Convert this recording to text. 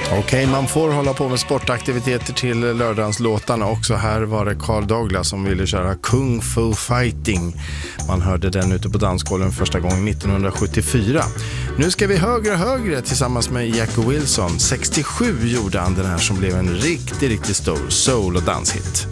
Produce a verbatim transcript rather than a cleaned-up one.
Okej, okay, man får hålla på med sportaktiviteter till lördagens låtarna också. Här var det Carl Douglas som ville köra Kung Fu Fighting. Man hörde den ute på dansgolven första gången nittonhundrasjuttiofyra. Nu ska vi högre högre tillsammans med Jackie Wilson. sextiosju gjorde han den här som blev en riktigt, riktigt stor soul- och danshit.